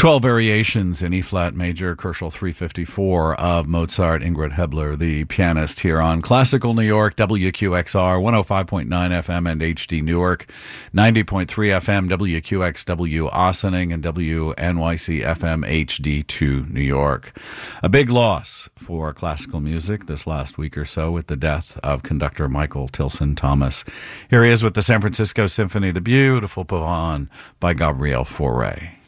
12 variations in E-flat major, Koschel 354 of Mozart, Ingrid Hebler, the pianist, here on Classical New York, WQXR, 105.9 FM and HD Newark, 90.3 FM, WQXW Ossining, and WNYC FM HD2 New York. A big loss for classical music this last week or so with the death of conductor Michael Tilson Thomas. Here he is with the San Francisco Symphony, the beautiful Pavane by Gabriel Fauré.